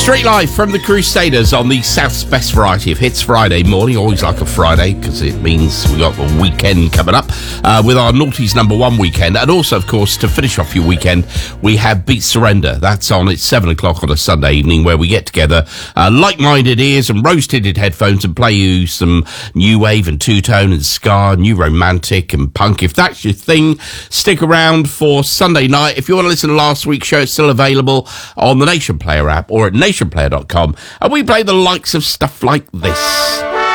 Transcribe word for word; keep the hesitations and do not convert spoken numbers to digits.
Straight live from the Crusaders on the South's best variety of hits. Friday morning, always like a Friday, because it means we got the weekend coming up uh, with our Naughties number one weekend. And also, of course, to finish off your weekend, we have Beat Surrender. That's on at seven o'clock on a Sunday evening, where we get together, uh, like-minded ears and rose-tinted headphones, and play you some new wave and two-tone and ska, new romantic and punk. If that's your thing, stick around for Sunday night. If you want to listen to last week's show, it's still available on the Nation Player app or at nation player dot com, and we play the likes of stuff like this.